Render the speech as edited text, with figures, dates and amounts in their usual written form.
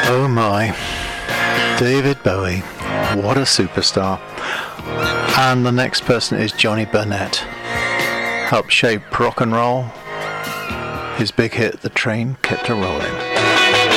Oh my, David Bowie, what a superstar. And the next person is Johnny Burnett. Helped shape rock and roll. His big hit, The Train Kept A-Rolling.